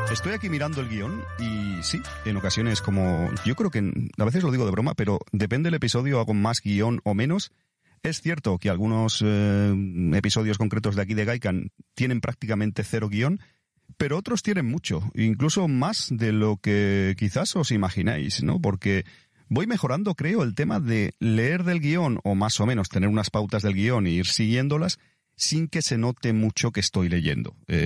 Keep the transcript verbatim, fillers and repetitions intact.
Estoy aquí mirando el guión y sí, en ocasiones como... Yo creo que a veces lo digo de broma, pero depende del episodio, hago más guión o menos. Es cierto que algunos eh, episodios concretos de aquí de Gaikan tienen prácticamente cero guión, pero otros tienen mucho, incluso más de lo que quizás os imagináis, ¿no? Porque voy mejorando, creo, el tema de leer del guión, o más o menos tener unas pautas del guión e ir siguiéndolas, sin que se note mucho que estoy leyendo. Eh,